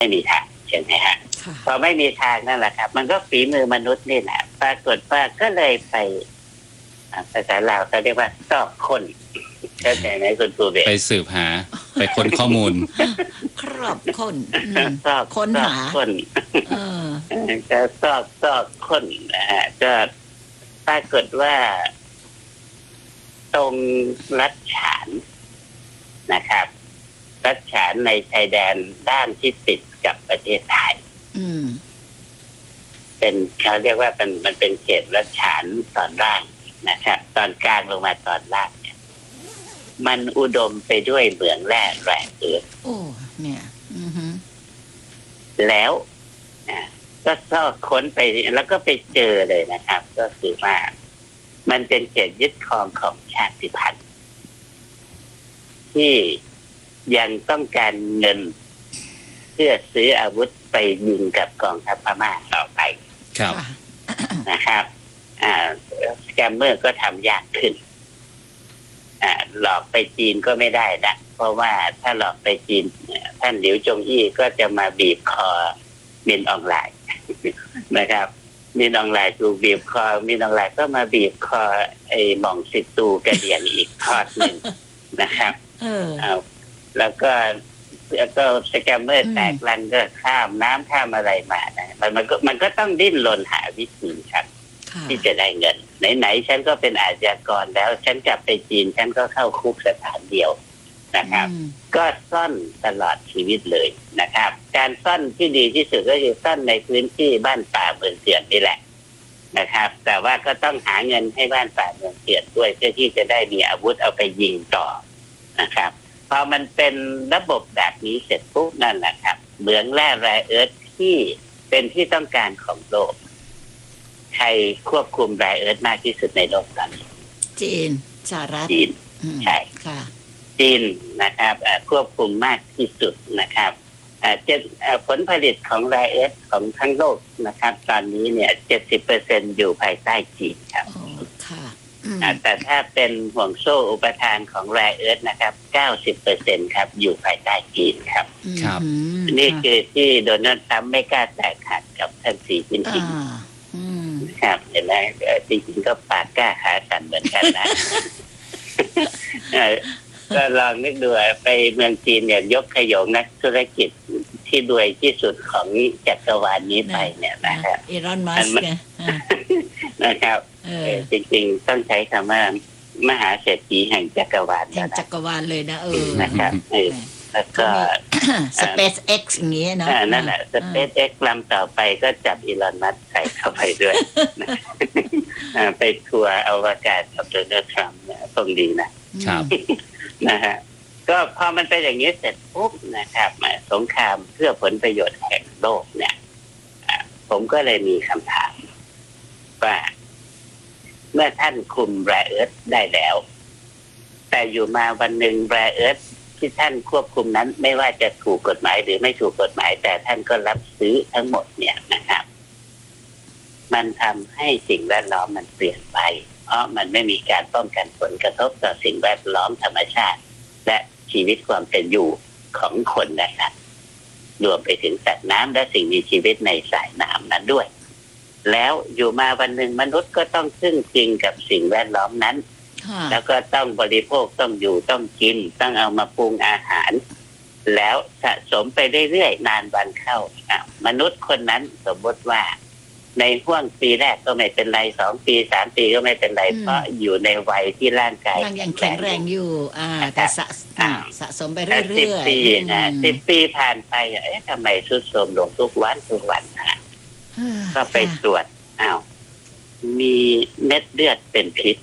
ไม่มีทางใช่ไหมฮะพอไม่มีทางนั่นแหละครับมันก็ฝีมือมนุษย์นี่แหละปรากฏว่าก็เลยไปภาษาลาวเขาเรียกว่าซอกคนเข้าใจไหมคุณปูเบศไปสืบหาไปค้นข้อมูลครอบคนซอกค้นหาคนก็ซอกคนนะฮะก็ปรากฏว่าตรงรัฐฉานนะครับรัฐฉานในชายแดนด้านที่ติดกับประเทศไทยเป็นเขาเรียกว่ามันเป็นเขตรัฐฉานตอนล่างนะครับตอนกลางลงมาตอนล่างเนี่ยมันอุดมไปด้วยเหมืองแร่เอิร์ธโอ้เนี่ยแล้วก็ซอกค้นไปแล้วก็ไปเจอเลยนะครับ ก็คือว่ามันเป็นเขตยึดครองของชาติพันธุ์ที่ยังต้องการเงินเพื่อซื้ออาวุธไปยิงกับกองทัพพม่าต่อไปครับนะครับสแกมเมอร์ก็ทำยากขึ้นหลอกไปจีนก็ไม่ได้นะเพราะว่าถ้าหลอกไปจีนท่านหลิวจงอี้ก็จะมาบีบคอมินออนไลน์นะครับมินออนไลน์ถูกบีบคอมินออนไลน์ก็มาบีบคอไอ้หม่องสิตูกระเดียนอีกทอดหนึ่งนะครับแล้วก็สแกมเมอร์แตกลันก็ข้ามน้ำข้ามอะไรมานะมันก็ต้องดิ้นรนหาวิธีครับที่จะได้เงินไหนๆฉันก็เป็นอาชญากรแล้วฉันกลับไปจีนฉันก็เข้าคุกสถานเดียวนะครับก็ซ่อนตลอดชีวิตเลยนะครับการซ่อนที่ดีที่สุดก็คือซ่อนในพื้นที่บ้านป่าเมืองเถื่อนนี่แหละนะครับแต่ว่าก็ต้องหาเงินให้บ้านป่าเมืองเถื่อนด้วยเพื่อที่จะได้มีอาวุธเอาไปยิงต่อนะครับพอมันเป็นระบบแบบนี้เสร็จปุ๊บนั่นแหละครับเหมืองแร่เอิร์ธที่เป็นที่ต้องการของโลกใครควบคุมแร่เอิร์ธมากที่สุดในโลกตอนนี้จีนสหรัฐจีนใช่ค่ะจีนนะครับควบคุมมากที่สุดนะครับผลผลิตของแร่เอิร์ธของทั้งโลกนะครับตอนนี้เนี่ย 70% อยู่ภายใต้จีนครับแต่ถ้าเป็นห่วงโซ่อุปทานของแร่เอิร์ธนะครับ 90% ครับอยู่ภายใต้จีนครับนี่คือที่โดนัลด์ทรัมป์ไม่กล้าแตกหักกับท่านสีจิ้นผิงครับเห็นไหมจริงๆก็ปากกล้าขาสั่นเหมือนกันนะก็ลองนึกดูไปเมืองจีนเนี่ยยกขยงนักธุรกิจที่รวยที่สุดของจักรวาลนี้ไปเนี่ยนะครับอีลอนมัสก์นะครับจริงๆต้องใช้คำว่ามหาเศรษฐีแห่งจักรวาลเลยนะนะครับแล้วก็ SpaceX อย่างนี้เนาะนั่นแหละ SpaceX ลำต่อไปก็จับอีลอนมัสก์ใส่เข้าไปด้วยไปทัวร์อวกาศกับโดนัลด์ทรัมป์เนี่ยคงดีนะครับนะฮะก็พอมันเป็นอย่างนี้เสร็จปุ๊บนะครับสงครามเพื่อผลประโยชน์แห่งโลกเนี่ยผมก็เลยมีคำถามว่าเมื่อท่านคุมแร่เอิร์ธได้แล้วแต่อยู่มาวันหนึ่งแร่เอิร์ธที่ท่านควบคุมนั้นไม่ว่าจะถูกกฎหมายหรือไม่ถูกกฎหมายแต่ท่านก็รับซื้อทั้งหมดเนี่ยนะครับมันทำให้สิ่งแวดล้อมมันเปลี่ยนไปเพราะมันไม่มีการป้องกันผลกระทบต่อสิ่งแวดล้อมธรรมชาติและชีวิตความเป็นอยู่ของคนนะครับรวมไปถึงสัตว์น้ำและสิ่งมีชีวิตในสายน้ำนั้นด้วยแล้วอยู่มาวันหนึ่งมนุษย์ก็ต้องพึ่งพิงกับสิ่งแวดล้อมนั้นแล้วก็ต้องบริโภคต้องอยู่ต้องกินต้องเอามาปรุงอาหารแล้วสะสมไปเรื่อยๆนานวันเข้ามนุษย์คนนั้นสมมติว่าในห่วงปีแรกก็ไม่เป็นไร2 ปี3 ปีก็ไม่เป็นไรเพราะอยู่ในวัยที่ร่างกายยังแข็งแรงอยู่แต่สะสมไปเรื่อยๆ10 ปีนะ10 ปีผ่านไปทำไมทรุดโทรมลงทุกวันก็ไปตรวจมีเม็ดเลือดเป็นพิษ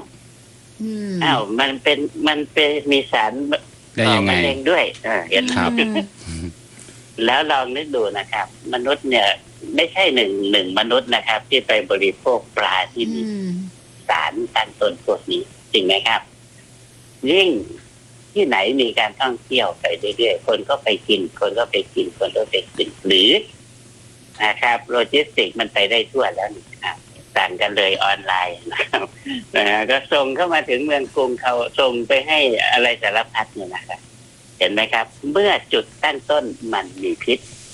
มันเป็นมีสารก่อมะเร็งด้วยเห็นครับแล้วลองนึกดูนะครับมนุษย์เนี่ยไม่ใช่หนึ่งมนุษย์นะครับที่ไปบริโภคปลาที่มีสารตั้งต้นพวกนี้จริงไหมครับยิ่งที่ไหนมีการท่องเที่ยวไปเรื่อยๆคนก็ไปกินหรือนะครับโลจิสติกมันไปได้ทั่วแล้วนะครับสั่งกันเลยออนไลน์นะครับก็ส่งเข้ามาถึงเมืองกรุงเขาส่งไปให้อะไรสารพัดเนี่ยนะครับเห็นไหมครับเมื่อจุดตั้งต้นมันมีพิษ